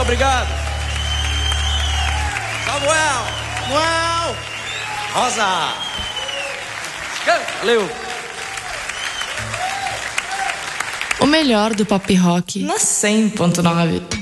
obrigado. Samuel. Uau! Rosa. Valeu. O melhor do pop rock na 100.9.